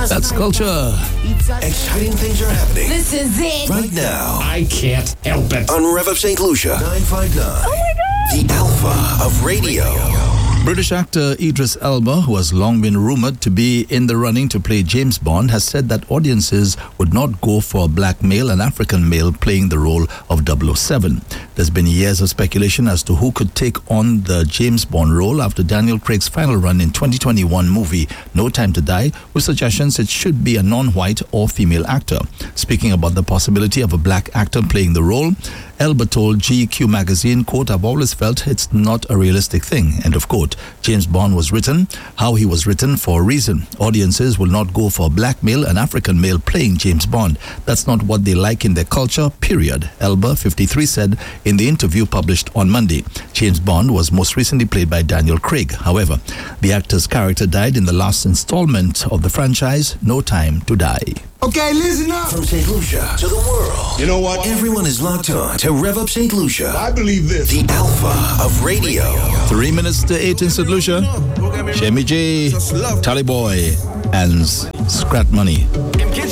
That's culture. Exciting things are happening. This is it. Right now. I can't help it. On Rev Up St. Lucia. 959. Oh my God. The Alpha of Radio. British actor Idris Elba, who has long been rumored to be in the running to play James Bond, has said that audiences would not go for a black male and African male playing the role of 007. There's been years of speculation as to who could take on the James Bond role after Daniel Craig's final run in 2021 movie No Time to Die, with suggestions it should be a non-white or female actor. Speaking about the possibility of a black actor playing the role, Elba told GQ magazine, quote, "I've always felt it's not a realistic thing," end of quote. James Bond was written how he was written for a reason. Audiences will not go for a black male and African male playing James Bond. That's not what they like in their culture, period. Elba, 53, said in the interview published on Monday. James Bond was most recently played by Daniel Craig. However, the actor's character died in the last installment of the franchise, No Time to Die. Okay, listen up. From St. Lucia to the world. You know what? Everyone is locked on to Rev Up St. Lucia. I believe this. The Alpha of Radio. 3 minutes to 8 in St. Lucia. Shemi J, Tally Boy, and Scrat Money.